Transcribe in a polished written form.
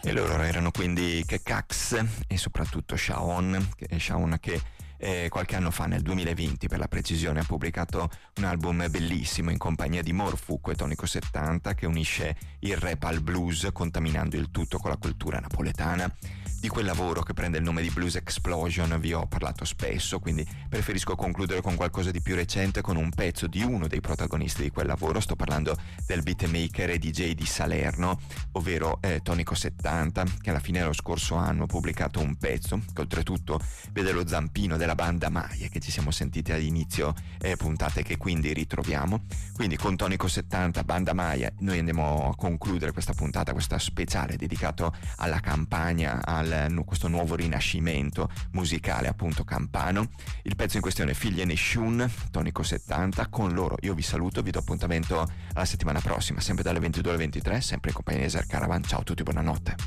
E loro erano quindi Kekax e soprattutto Shaon che qualche anno fa, nel 2020 per la precisione, ha pubblicato un album bellissimo in compagnia di Morfuoco e Tonico 70, che unisce il rap al blues, contaminando il tutto con la cultura napoletana. Di quel lavoro, che prende il nome di Blues Explosion, vi ho parlato spesso, quindi preferisco concludere con qualcosa di più recente, con un pezzo di uno dei protagonisti di quel lavoro. Sto parlando del beatmaker e DJ di Salerno, ovvero Tonico 70, che alla fine dello scorso anno ha pubblicato un pezzo che oltretutto vede lo zampino della banda Maya, che ci siamo sentiti all'inizio puntate, che quindi ritroviamo. Quindi con Tonico 70, banda Maya, noi andiamo a concludere questa puntata, questa speciale dedicato alla Campania, questo nuovo rinascimento musicale appunto campano. Il pezzo in questione è Figlie Nesciun, Tonico 70. Con loro io vi saluto, vi do appuntamento alla settimana prossima, sempre dalle 22 alle 23, sempre in compagnia di Eser Caravan. Ciao a tutti, buonanotte.